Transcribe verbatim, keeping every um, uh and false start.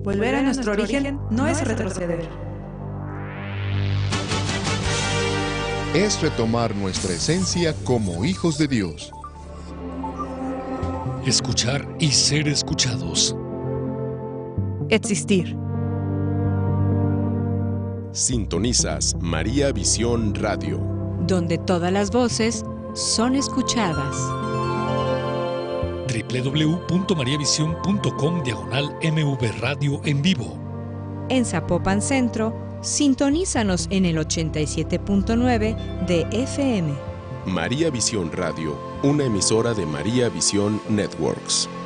Volver a nuestro origen no es retroceder. Es retomar nuestra esencia como hijos de Dios. Escuchar y ser escuchados. Existir. Sintonizas María Visión Radio, donde todas las voces son escuchadas. doble u doble u doble u punto maría visión punto com diagonal M V Radio en vivo. En Zapopan Centro, sintonízanos en el ochenta y siete punto nueve de F M. María Visión Radio, una emisora de María Visión Networks.